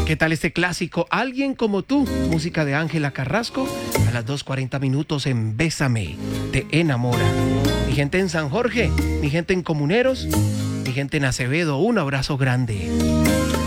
¿Qué tal este clásico? Alguien como tú, música de Ángela Carrasco, a las 2:40 minutos en Bésame, te enamora. Mi gente en San Jorge, mi gente en Comuneros, mi gente en Acevedo, un abrazo grande.